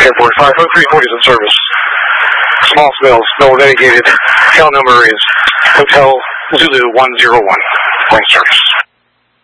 Airport. 340 is in service. Small smells, no dedicated. Tail number is Hotel Zulu 101. Point service.